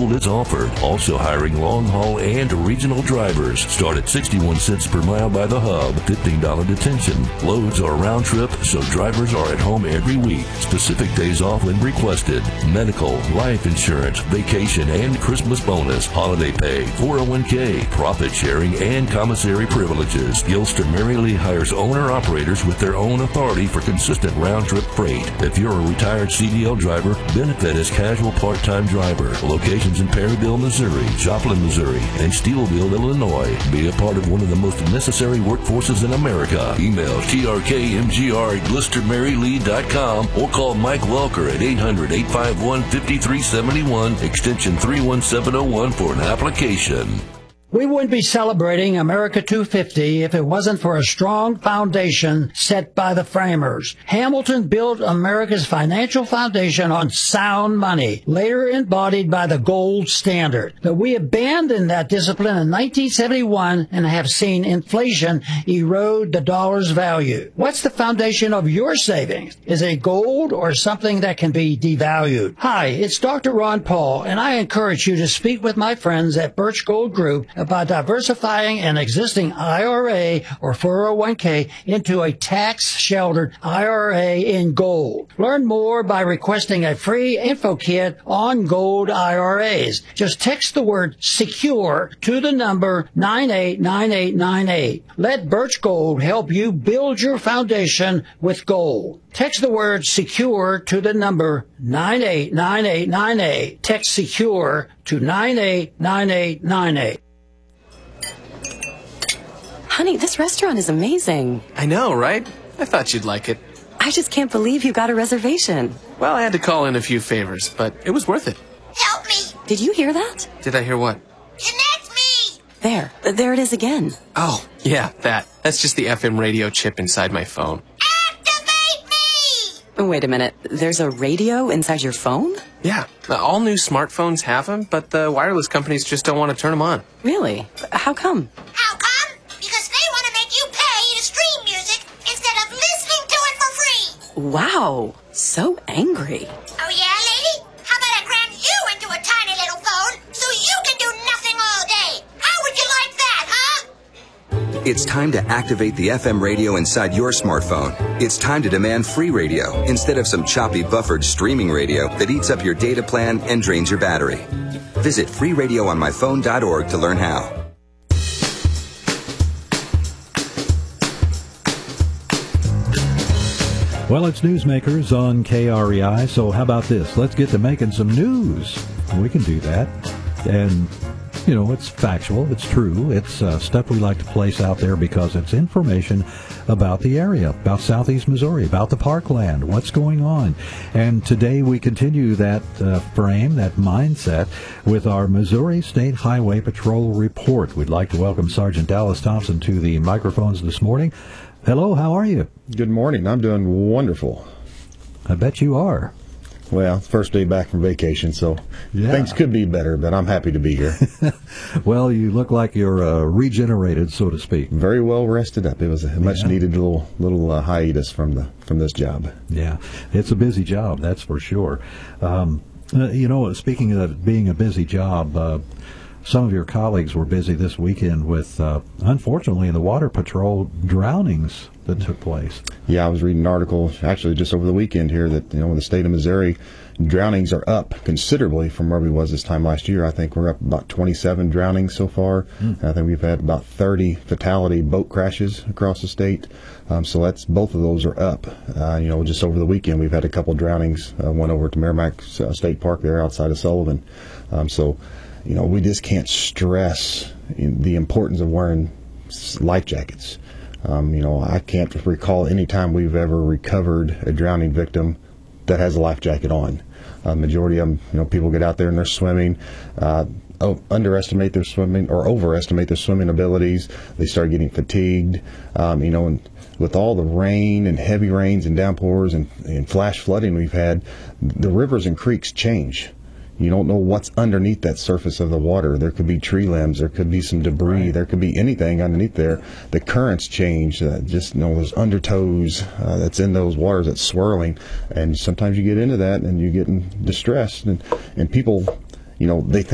fuel is offered. Also hiring long-haul and regional drivers. Start at 61 cents per mile by the hub, $15 detention. Loads are round trip, so drivers are at home every week. Specific days off when requested. Medical, life insurance, vacation, and Christmas bonus, holiday pay, 401k, profit sharing, and commissary privileges. Gilster Mary Lee hires owner-operators with their own authority for consistent round-trip freight. If you're a retired CDL driver, benefit as casual part-time driver. Locations in Perryville, Missouri, Joplin, Missouri, and Steelville, Illinois. Be a part of one of the most necessary workforces in America. Email trkmgr@GlisterMaryLee.com or call Mike Welker at 800-851-5371, extension 31701 for an application. We wouldn't be celebrating America 250 if it wasn't for a strong foundation set by the framers. Hamilton built America's financial foundation on sound money, later embodied by the gold standard. But we abandoned that discipline in 1971 and have seen inflation erode the dollar's value. What's the foundation of your savings? Is it gold or something that can be devalued? Hi, it's Dr. Ron Paul, and I encourage you to speak with my friends at Birch Gold Group about diversifying an existing IRA or 401k into a tax-sheltered IRA in gold. Learn more by requesting a free info kit on gold IRAs. Just text the word SECURE to the number 989898. Let Birch Gold help you build your foundation with gold. Text the word SECURE to the number 989898. Text SECURE to 989898. Honey, this restaurant is amazing. I know, right? I thought you'd like it. I just can't believe you got a reservation. Well, I had to call in a few favors, but it was worth it. Help me! Did you hear that? Did I hear what? Connect me! There it is again. Oh, yeah, that. That's just the FM radio chip inside my phone. Activate me! Wait a minute. There's a radio inside your phone? Yeah, all new smartphones have them, but the wireless companies just don't want to turn them on. Really? How come? How come? Because they want to make you pay to stream music instead of listening to it for free. Wow, so angry. Oh yeah, lady? How about I cram you into a tiny little phone so you can do nothing all day? How would you like that, huh? It's time to activate the FM radio inside your smartphone. It's time to demand free radio instead of some choppy buffered streaming radio that eats up your data plan and drains your battery. Visit freeradioonmyphone.org to learn how. Well, it's Newsmakers on KREI, so how about this? Let's get to making some news. We can do that. And, you know, it's factual, it's true, it's stuff we like to place out there because it's information about the area, about southeast Missouri, about the parkland, what's going on. And today we continue that frame, that mindset, with our Missouri State Highway Patrol report. We'd like to welcome Sergeant Dallas Thompson to the microphones this morning. Hello, how are you? Good morning. I'm doing wonderful. I bet you are. Well, first day back from vacation, so things could be better, but I'm happy to be here. Well, you look like you're regenerated, so to speak. Very well rested up. It was a much needed little hiatus from this job. Yeah, it's a busy job, that's for sure. You know, speaking of being a busy job, some of your colleagues were busy this weekend with, unfortunately, the Water Patrol drownings that took place. Yeah, I was reading an article, actually, just over the weekend here that, you know, in the state of Missouri, drownings are up considerably from where we was this time last year. I think we're up about 27 drownings so far. I think we've had about 30 fatality boat crashes across the state. So both of those are up. You know, just over the weekend, we've had a couple drownings, one over at the Merrimack State Park there outside of Sullivan. So, you know, we just can't stress the importance of wearing life jackets. You know, I can't recall any time we've ever recovered a drowning victim that has a life jacket on. Majority of them, you know, people get out there and they're swimming, underestimate their swimming or overestimate their swimming abilities. They start getting fatigued. You know, and with all the rain and heavy rains and downpours and flash flooding we've had, the rivers and creeks change. You don't know what's underneath that surface of the water. There could be tree limbs. There could be some debris. There could be anything underneath there. The currents change. Just, you know, those undertows that's in those waters that's swirling. And sometimes you get into that and you get in distress. And people, you know, they think